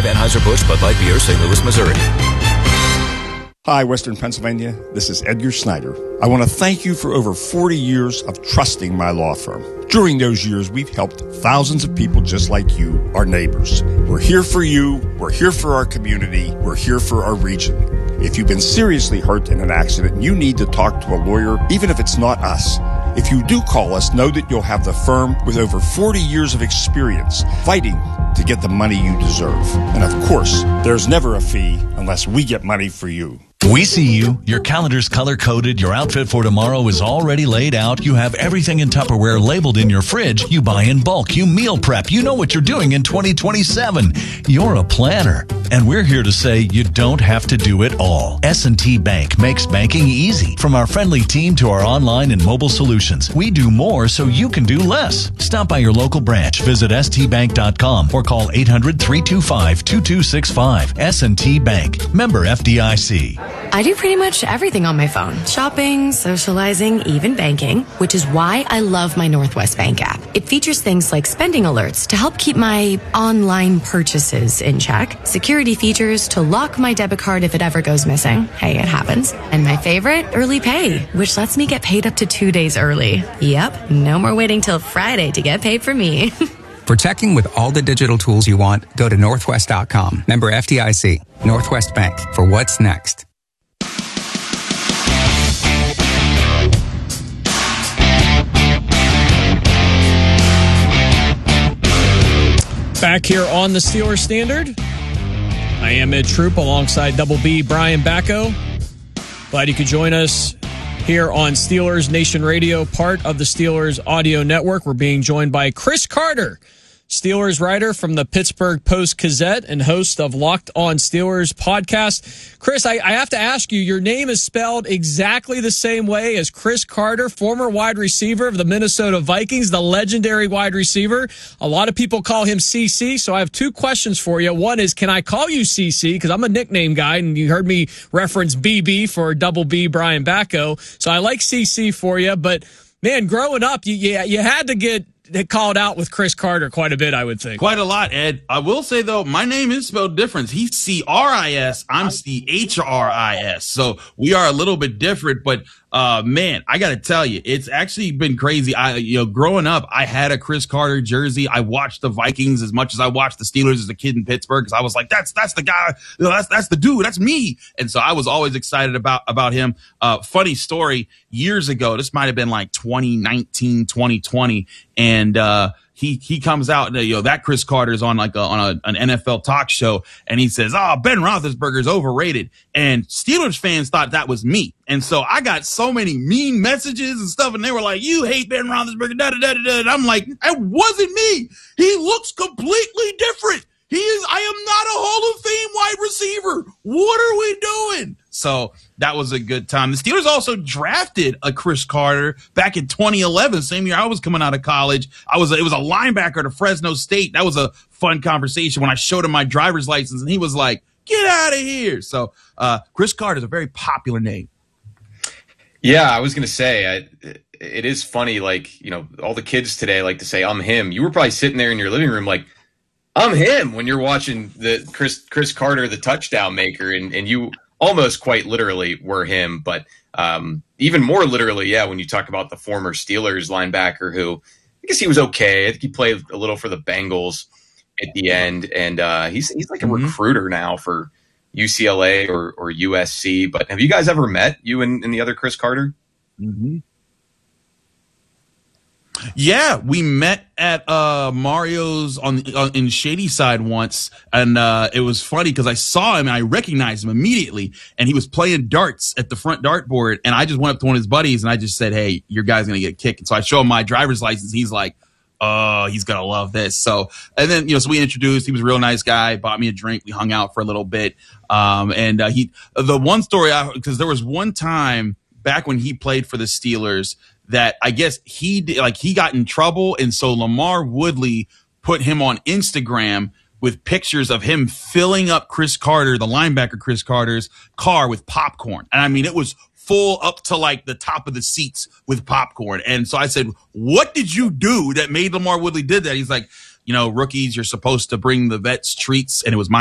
Anheuser-Busch, Bud Light Beer, St. Louis, Missouri. Hi, Western Pennsylvania. This is Edgar Snyder. I want to thank you for over 40 years of trusting my law firm. During those years, we've helped thousands of people just like you, our neighbors. We're here for you. We're here for our community. We're here for our region. If you've been seriously hurt in an accident and you need to talk to a lawyer, even if it's not us, if you do call us, know that you'll have the firm with over 40 years of experience fighting to get the money you deserve. And of course, there's never a fee unless we get money for you. We see you. Your calendar's color-coded. Your outfit for tomorrow is already laid out. You have everything in Tupperware labeled in your fridge. You buy in bulk. You meal prep. You know what you're doing in 2027. You're a planner. And we're here to say you don't have to do it all. S&T Bank makes banking easy. From our friendly team to our online and mobile solutions, we do more so you can do less. Stop by your local branch. Visit stbank.com or call 800-325-2265. S&T Bank. Member FDIC. I do pretty much everything on my phone. Shopping, socializing, even banking, which is why I love my Northwest Bank app. It features things like spending alerts to help keep my online purchases in check, security features to lock my debit card if it ever goes missing. Hey, it happens. And my favorite, early pay, which lets me get paid up to 2 days early. Yep, no more waiting till Friday to get paid for me. For checking with all the digital tools you want, go to Northwest.com. Member FDIC. Northwest Bank. For what's next. Back here on the Steelers Standard. I am Ed Troop alongside Double B Brian Bacco. Glad you could join us here on Steelers Nation Radio, part of the Steelers Audio Network. We're being joined by Chris Carter, Steelers writer from the Pittsburgh Post-Gazette and host of Locked On Steelers podcast. Chris, I have to ask you, your name is spelled exactly the same way as Chris Carter, former wide receiver of the Minnesota Vikings, the legendary wide receiver. A lot of people call him CC, so I have two questions for you. One is, can I call you CC? Because I'm a nickname guy, and you heard me reference BB for Double B Brian Bacco. So I like CC for you, but man, growing up, you had to get called out with Chris Carter quite a bit, I would think. Quite a lot, Ed. I will say, though, my name is spelled different. He's C-R-I-S. I'm C-H-R-I-S. So we are a little bit different, but man, I got to tell you, it's actually been crazy. Growing up, I had a Chris Carter jersey. I watched the Vikings as much as I watched the Steelers as a kid in Pittsburgh, because I was like, that's the guy. That's the dude. That's me. And so I was always excited about him. Funny story, years ago, this might have been like 2019, 2020. And, he comes out, that Chris Carter's on an NFL talk show, and he says, Ben Roethlisberger's overrated. And Steelers fans thought that was me. And so I got so many mean messages and stuff, and they were like, you hate Ben Roethlisberger, da-da-da-da-da. And I'm like, that wasn't me. He looks completely different. I am not a Hall of Fame wide receiver. What are we doing? So that was a good time. The Steelers also drafted a Chris Carter back in 2011, same year I was coming out of college. It was a linebacker to Fresno State. That was a fun conversation when I showed him my driver's license, and he was like, get out of here. So Chris Carter is a very popular name. Yeah, I was going to say, it is funny, all the kids today like to say, I'm him. You were probably sitting there in your living room like, I'm him, when you're watching the Chris Carter, the touchdown maker, and you almost quite literally were him. But even more literally, when you talk about the former Steelers linebacker, who I guess he was okay. I think he played a little for the Bengals at the end, and he's like a recruiter now for UCLA or USC. But have you guys ever met, you and the other Chris Carter? Mm-hmm. Yeah, we met at Mario's in Shady Side once, and it was funny because I saw him and I recognized him immediately, and he was playing darts at the front dartboard, and I just went up to one of his buddies and I just said, hey, your guy's gonna get kicked. And so I show him my driver's license. He's like, he's gonna love this. So, and then so we introduced. He was a real nice guy. Bought me a drink. We hung out for a little bit. And the one story, because there was one time back when he played for the Steelers that I guess he got in trouble, and so Lamar Woodley put him on Instagram with pictures of him filling up Chris Carter, the linebacker Chris Carter's car, with popcorn. And I mean, it was full up to like the top of the seats with popcorn. And so I said, what did you do that made Lamar Woodley did that? He's like, rookies, you're supposed to bring the vets treats, and it was my